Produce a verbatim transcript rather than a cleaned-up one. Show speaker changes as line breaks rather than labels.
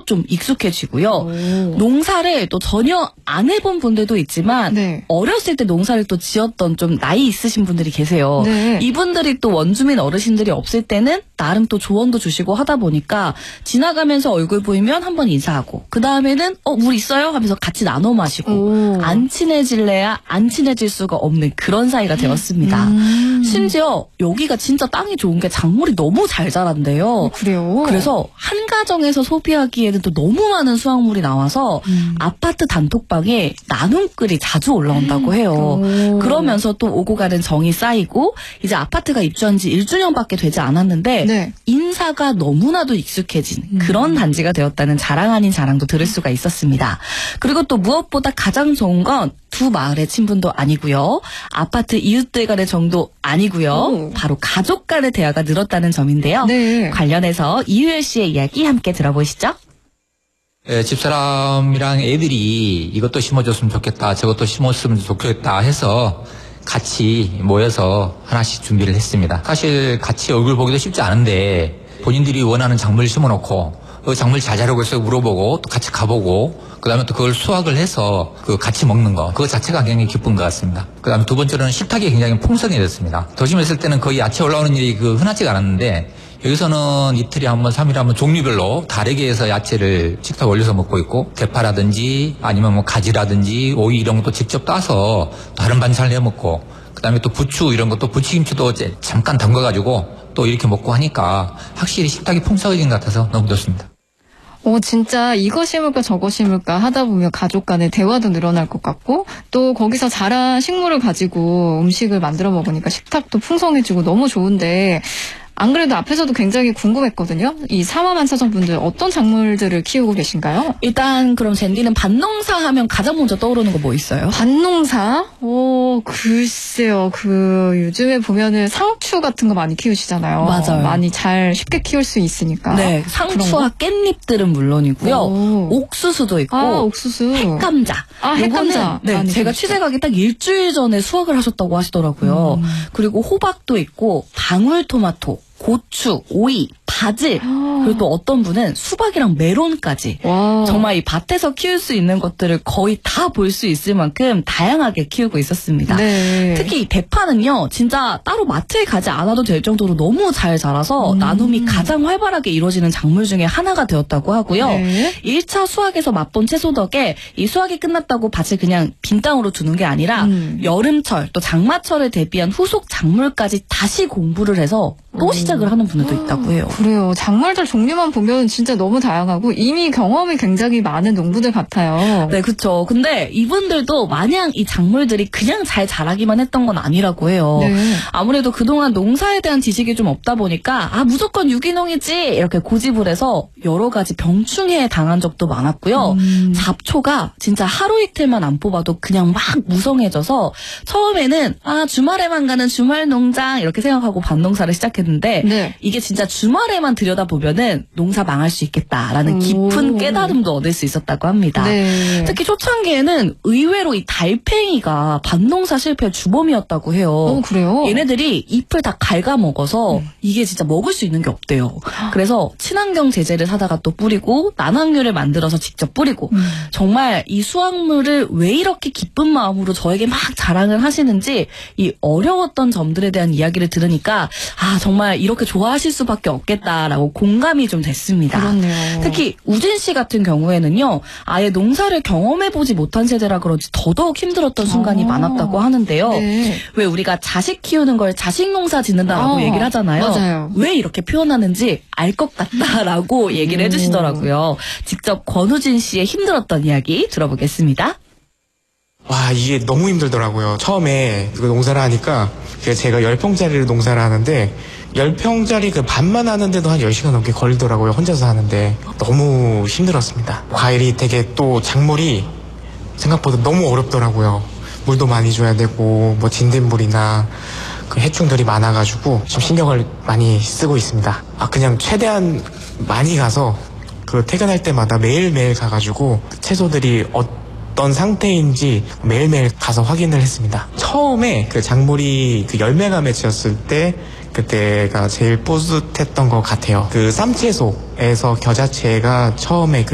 좀 익숙해지고요.
오.
농사를 또 전혀 안 해본 분들도 있지만
네.
어렸을 때 농사를 또 지었던 좀 나이 있으신 분들이 계세요.
네.
이분들이 또 원주민 어르신들이 없을 때는 나름 또 조언도 주시고 하다 보니까 지나가면서 얼굴 보이면 한번 인사하고 그 다음에는 어, 물 있어요? 하면서 같이 나눠 마시고
오.
안 친해질래야 안 친해질 수가 없는 그런 사이가 되었습니다.
음.
심지어 여기가 진짜 땅이 좋은 게 작물이 너무 잘 자란대요.
어, 그래요?
그래서 한 가정에서 소비하기에는 또 너무 많은 수확물이 나와서
음.
아파트 단톡방에 나눔글이 자주 올라온다고 해요.
오.
그러면서 또 오고 가는 정이 쌓이고 이제 아파트가 입주한 지 일 주년밖에 되지 않았는데
네.
인사가 너무나도 익숙해진
음.
그런 단지가 되었다는 자랑 아닌 자랑도 들을 수가 있었습니다. 그리고 또 무엇보다 가장 좋은 건 두 마을의 친분도 아니고요. 아파트 이웃들 간의 정도 아니고요.
오.
바로 가족 간의 대화가 늘었다는 점인데요.
네.
관련해서 이유열 씨의 이야기 함께 들어보시죠.
예, 집사람이랑 애들이 이것도 심어줬으면 좋겠다, 저것도 심었으면 좋겠다 해서 같이 모여서 하나씩 준비를 했습니다. 사실 같이 얼굴 보기도 쉽지 않은데 본인들이 원하는 작물을 심어놓고 그 작물 잘 자라고 해서 물어보고 또 같이 가보고 그 다음에 또 그걸 수확을 해서 그 같이 먹는 거 그거 자체가 굉장히 기쁜 것 같습니다. 그 다음에 두 번째로는 식탁이 굉장히 풍성이 됐습니다. 도심에 있을 때는 거의 야채 올라오는 일이 그 흔하지가 않았는데 여기서는 이틀에 한 번, 삼 일에 한 번 종류별로 다르게 해서 야채를 식탁에 올려서 먹고 있고 대파라든지 아니면 뭐 가지라든지 오이 이런 것도 직접 따서 다른 반찬을 해 먹고 그 다음에 또 부추 이런 것도 부추김치도 이제 잠깐 담가가지고 또 이렇게 먹고 하니까 확실히 식탁이 풍성해진 것 같아서 너무 좋습니다.
어, 진짜 이거 심을까 저거 심을까 하다 보면 가족 간의 대화도 늘어날 것 같고 또 거기서 자란 식물을 가지고 음식을 만들어 먹으니까 식탁도 풍성해지고 너무 좋은데 안 그래도 앞에서도 굉장히 궁금했거든요. 이 사마만사정분들 어떤 작물들을 키우고 계신가요?
일단 그럼 젠디는 밭농사 하면 가장 먼저 떠오르는 거 뭐 있어요?
밭농사? 오, 글쎄요. 그 요즘에 보면은 상추 같은 거 많이 키우시잖아요.
맞아요.
많이 잘 쉽게 키울 수 있으니까.
네, 상추와 깻잎들은 물론이고요.
오.
옥수수도 있고
아, 옥수수.
핵감자.
아, 핵감자.
요거는 네,
많이
제가
키우시죠.
취재 가기 딱 일주일 전에 수확을 하셨다고 하시더라고요.
음.
그리고 호박도 있고 방울토마토, 고추, 오이, 바질, 그리고 또 어떤 분은 수박이랑 메론까지
와.
정말 이 밭에서 키울 수 있는 것들을 거의 다 볼 수 있을 만큼 다양하게 키우고 있었습니다.
네.
특히 이 대파는요, 진짜 따로 마트에 가지 않아도 될 정도로 너무 잘 자라서
음.
나눔이 가장 활발하게 이루어지는 작물 중에 하나가 되었다고 하고요.
네.
일 차 수확에서 맛본 채소 덕에 이 수확이 끝났다고 밭을 그냥 빈 땅으로 두는 게 아니라
음.
여름철 또 장마철을 대비한 후속 작물까지 다시 공부를 해서 또 시작을 하는 분들도 있다고 해요.
그래요. 작물들 종류만 보면 진짜 너무 다양하고 이미 경험이 굉장히 많은 농부들 같아요.
네, 그렇죠. 근데 이분들도 마냥 이 작물들이 그냥 잘 자라기만 했던 건 아니라고 해요.
네.
아무래도 그동안 농사에 대한 지식이 좀 없다 보니까 아 무조건 유기농이지 이렇게 고집을 해서 여러 가지 병충해에 당한 적도 많았고요.
음.
잡초가 진짜 하루 이틀만 안 뽑아도 그냥 막 무성해져서 처음에는 아 주말에만 가는 주말 농장 이렇게 생각하고 밭농사를 시작했는데
네.
이게 진짜 주말에만 들여다보면은 농사 망할 수 있겠다라는 깊은
오.
깨달음도 얻을 수 있었다고 합니다.
네.
특히 초창기에는 의외로 이 달팽이가 밭농사 실패의 주범이었다고 해요.
어, 그래요?
얘네들이 잎을 다 갉아먹어서
음.
이게 진짜 먹을 수 있는 게 없대요. 그래서 친환경 제재를 사다가 또 뿌리고 난황류를 만들어서 직접 뿌리고
음.
정말 이 수확물을 왜 이렇게 기쁜 마음으로 저에게 막 자랑을 하시는지 이 어려웠던 점들에 대한 이야기를 들으니까 아 정말 이렇게 좋아하실 수밖에 없겠다라고 공감이 좀 됐습니다.
그렇네요.
특히 우진 씨 같은 경우에는요. 아예 농사를 경험해보지 못한 세대라 그런지 더더욱 힘들었던 순간이
아.
많았다고 하는데요.
네.
왜 우리가 자식 키우는 걸 자식 농사 짓는다라고
어,
얘기를 하잖아요.
맞아요.
왜 이렇게 표현하는지 알 것 같다라고 얘기를
오.
해주시더라고요. 직접 권우진 씨의 힘들었던 이야기 들어보겠습니다.
와, 이게 너무 힘들더라고요. 처음에 그 농사를 하니까 제가 열 평짜리를 농사를 하는데 열 평짜리 그 반만 하는데도 한 열 시간 넘게 걸리더라고요. 혼자서 하는데 너무 힘들었습니다. 과일이 되게 또 작물이 생각보다 너무 어렵더라고요. 물도 많이 줘야 되고 뭐 진딧물이나 그 해충들이 많아가지고 지금 신경을 많이 쓰고 있습니다. 아 그냥 최대한 많이 가서 그 퇴근할 때마다 매일매일 가가지고 채소들이 어떤 상태인지 매일매일 가서 확인을 했습니다. 처음에 그 작물이 그 열매가 맺혔을 때 그때가 제일 뿌듯했던 것 같아요. 그 쌈채소에서 겨자채가 처음에 그